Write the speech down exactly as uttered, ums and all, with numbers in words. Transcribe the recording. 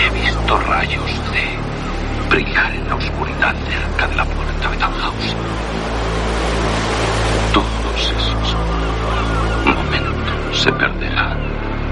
He visto rayos de brillar en la oscuridad cerca de la puerta de Tannhausen. Todos esos momentos se perdieron.